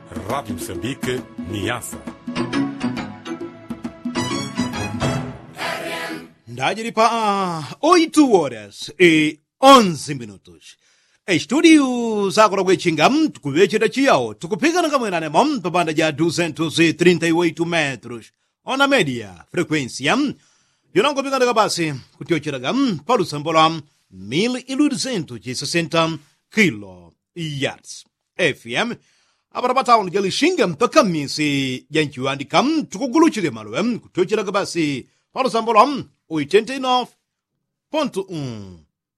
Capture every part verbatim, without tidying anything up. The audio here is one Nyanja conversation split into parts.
Rádio Moçambique, Niassa. Ndajiri pa oito horas e onze minutos. Estúdio Zagora Guechingam, tukuvechera chiao, tukupigana kamwenane mom, pabanda ja duzentos e trinta e oito metros. Ona média, frequência, yonango pigana kabasi, kutiocheragam, paru sambolam, mil e duzentos e sessenta kilohertz. F M, abarabataun jali shingam pakamisi, yanchuandi kam, tukuguluchire maluem, kutiochera kabasi, paru sambolam, oitenta e nove ponto um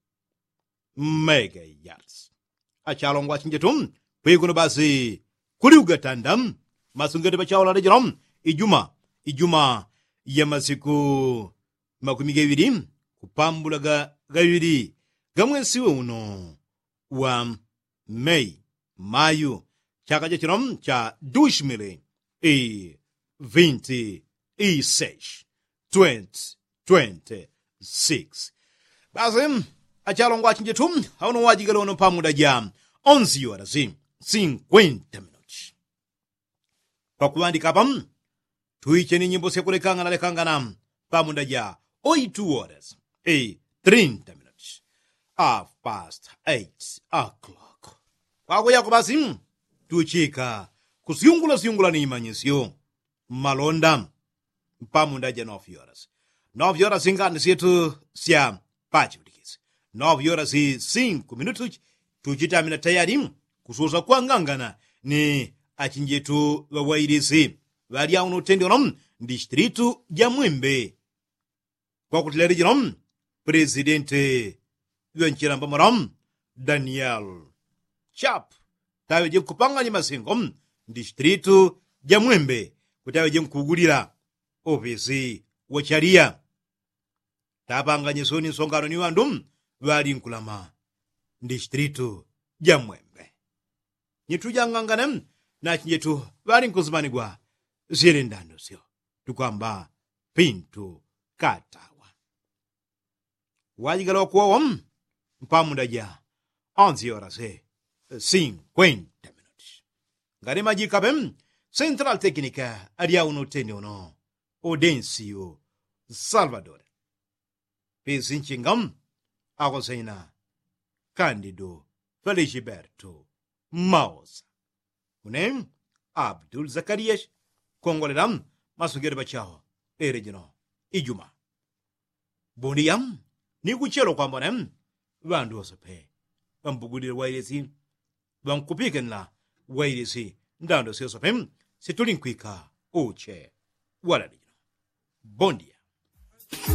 megahertz. Achalongwa chinjetum, pekuno basi, kuriuga tandam, masungete pachaola rejirom, ijuma, ijuma, yamasiku, makumi gawiri, kupambula ga gawiri, gamwesiwe uno, wa Mei, Mayu, chaka jachirom, cha dois mil e vinte e seis, twenty twenty-six. Basi, achalongwa chinjetum, hauno wajigalo no pamuda jam, onze horas e cinquenta minutos. Pakuandika pam, tuicheni nyimbo sekulekanga na lekanga nam, pamuda ja, oito horas e trinta minutos. Half past eight o'clock. Kwako yako basi, tuchika, kusiungula siungula ni imanyesio, malonda, pamuda ja nove horas. nove horas ingani sietu sia pachi utikisi. nove horas e cinco minutos tuchitamina tayari kususa kwa ngangana ni achinjetu wa wairisi varia unotendeonom distritu ya Mwembe. Kwa kutilerijnom presidente yuanchiramba morom Daniel Chap tawe jem kupanganya masingom distritu ya Mwembe kutawe jem kugulira ofisi wacharia tapanganye soni songano ni wandum vali nkulama distritu ya Mwembe nyitu janganganem na chinyetu vali nkuzimanigwa zile ndando sio tukwamba pintu katawa wajigalo kuwawam mpamuda ja onze horas e cinquenta minutos ngari majikabem Central Técnica aria unotene uno Audencio Salvador Pezinchingam Agosaina Cândido Feligiberto Maosa Unem Abdul Zacarias Congoleram Masugere Bachao Erejino Ijuma Boniam Nikuchelo kwa mbonem Vandu wasope Vambugudire wairesi Vankupiken la wairesi Ndando siosopem Situlinkwika Uche Waladino Bom dia.